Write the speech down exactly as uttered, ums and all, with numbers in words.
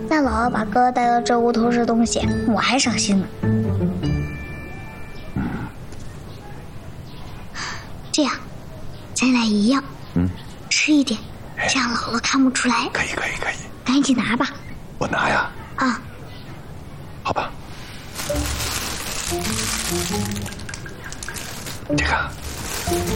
那姥姥把哥哥带到这屋偷吃东西，我还伤心呢。这样，咱俩一样， 嗯， 吃一点，这样姥姥看不出来。 可以，可以，可以。 赶紧拿吧。 我拿呀。 啊。 好吧。这个。